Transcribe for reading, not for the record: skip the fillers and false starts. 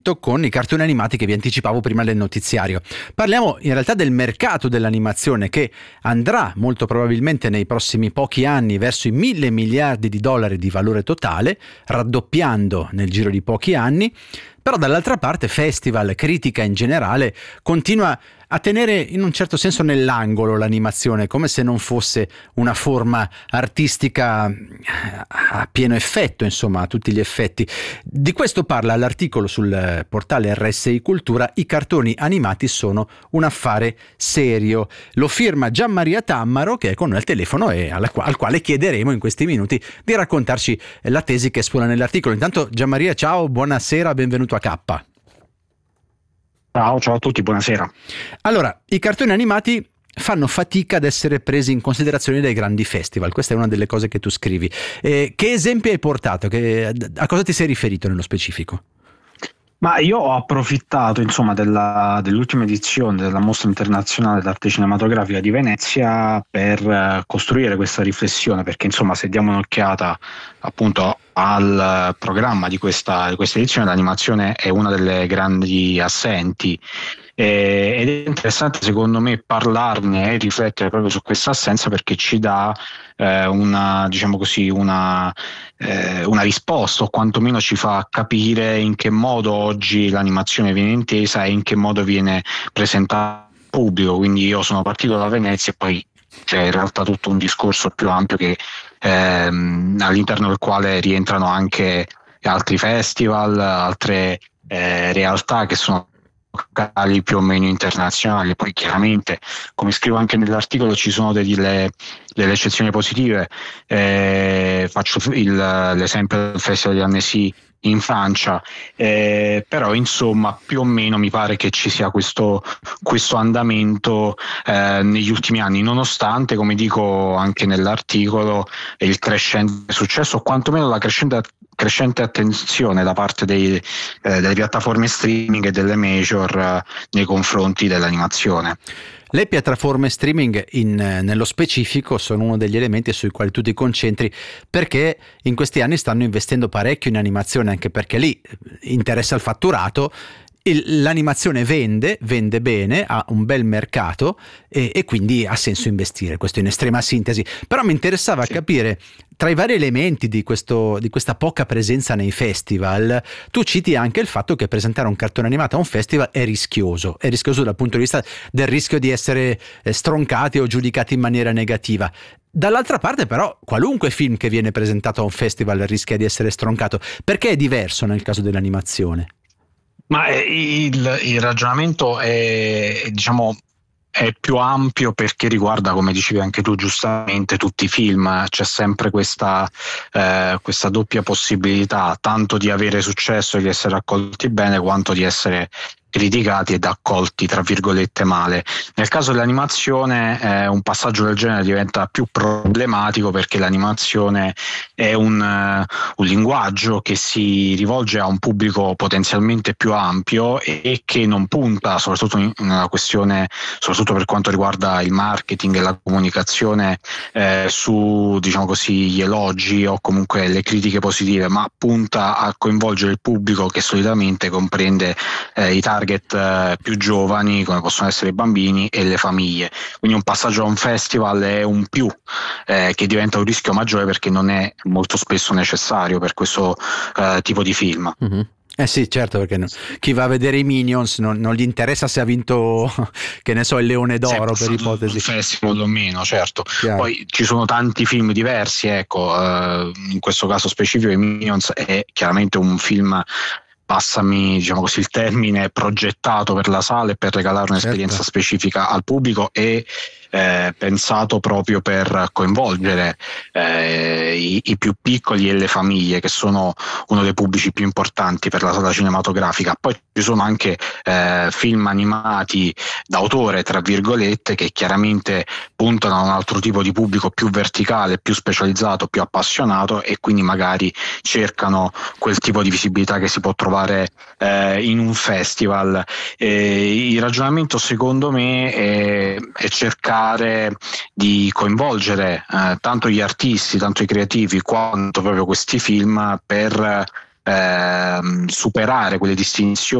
con i cartoni animati che vi anticipavo prima del notiziario. Parliamo in realtà del mercato dell'animazione, che andrà molto probabilmente nei prossimi pochi anni verso i 1.000 miliardi di dollari di valore totale, raddoppiando nel giro di pochi anni. Però dall'altra parte festival, critica in generale, continua a tenere in un certo senso nell'angolo l'animazione, come se non fosse una forma artistica a pieno effetto, insomma, a tutti gli effetti. Di questo parla l'articolo sul portale RSI Cultura: i cartoni animati sono un affare serio. Lo firma Gianmaria Tammaro, che è con noi al telefono e al quale chiederemo in questi minuti di raccontarci la tesi che espone nell'articolo. Intanto Gianmaria, ciao, buonasera, benvenuto a K. Ciao a tutti, buonasera. Allora, i cartoni animati fanno fatica ad essere presi in considerazione dai grandi festival. Questa è una delle cose che tu scrivi. Che esempi hai portato? A cosa ti sei riferito nello specifico? Ma io ho approfittato, insomma, dell'ultima edizione della Mostra Internazionale d'Arte Cinematografica di Venezia per costruire questa riflessione, perché insomma, se diamo un'occhiata appunto al programma di questa edizione, l'animazione è una delle grandi assenti. Ed è interessante secondo me parlarne e riflettere proprio su questa assenza, perché ci dà una risposta, o quantomeno ci fa capire in che modo oggi l'animazione viene intesa e in che modo viene presentata al pubblico. Quindi io sono partito da Venezia e poi c'è in realtà tutto un discorso più ampio che all'interno del quale rientrano anche altri festival, altre realtà che sono locali più o meno internazionali. Poi chiaramente, come scrivo anche nell'articolo, ci sono delle eccezioni positive. Faccio l'esempio del Festival di Annecy in Francia, però insomma più o meno mi pare che ci sia questo andamento negli ultimi anni, nonostante, come dico anche nell'articolo, il crescente successo, o quantomeno la crescente attenzione da parte delle piattaforme streaming e delle major nei confronti dell'animazione. Le piattaforme streaming nello specifico sono uno degli elementi sui quali tu ti concentri, perché in questi anni stanno investendo parecchio in animazione, anche perché lì interessa il fatturato. L'animazione vende bene, ha un bel mercato e quindi ha senso investire. Questo in estrema sintesi. Però mi interessava capire, tra i vari elementi di questa poca presenza nei festival, tu citi anche il fatto che presentare un cartone animato a un festival è rischioso dal punto di vista del rischio di essere stroncati o giudicati in maniera negativa. Dall'altra parte però qualunque film che viene presentato a un festival rischia di essere stroncato. Perché è diverso nel caso dell'animazione? Ma il ragionamento è più ampio, perché riguarda, come dicevi anche tu giustamente, tutti i film. C'è sempre questa doppia possibilità, tanto di avere successo e di essere accolti bene, quanto di essere criticati ed accolti tra virgolette male. Nel caso dell'animazione un passaggio del genere diventa più problematico, perché l'animazione è un linguaggio che si rivolge a un pubblico potenzialmente più ampio e che non punta, soprattutto in una questione, soprattutto per quanto riguarda il marketing e la comunicazione, su gli elogi o comunque le critiche positive, ma punta a coinvolgere il pubblico, che solitamente comprende i target più giovani, come possono essere i bambini e le famiglie. Quindi un passaggio a un festival è un più che diventa un rischio maggiore, perché non è molto spesso necessario per questo tipo di film. Mm-hmm. Sì, certo, perché chi va a vedere i Minions non gli interessa se ha vinto, che ne so, il Leone d'Oro, per ipotesi. Il festival o meno, certo. Chiaro. Poi ci sono tanti film diversi, in questo caso specifico i Minions è chiaramente un film, passami il termine, progettato per la sala e per regalare un'esperienza specifica al pubblico, e pensato proprio per coinvolgere i più piccoli e le famiglie, che sono uno dei pubblici più importanti per la sala cinematografica. Poi ci sono anche film animati d'autore, tra virgolette, che chiaramente puntano a un altro tipo di pubblico più verticale, più specializzato, più appassionato, e quindi magari cercano quel tipo di visibilità che si può trovare in un festival. Il ragionamento, secondo me, è cercare di coinvolgere tanto gli artisti, tanto i creativi, quanto proprio questi film, per superare quelle distinzioni